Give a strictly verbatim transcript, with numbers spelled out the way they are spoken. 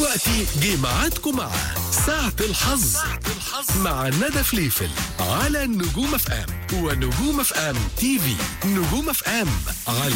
دلوقتي جه ميعادكم مع ساعة الحظ مع ندى فليفل على نجوم اف ام ونجوم اف ام تي في. نجوم اف ام على